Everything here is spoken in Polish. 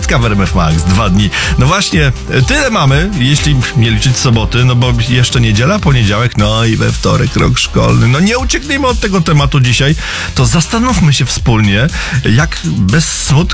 Setka w RMF Max, 2 dni. No właśnie, tyle mamy, jeśli nie liczyć soboty, no bo jeszcze niedziela, poniedziałek, no i we wtorek rok szkolny. No nie ucieknijmy od tego tematu dzisiaj, to zastanówmy się wspólnie, jak bez smutku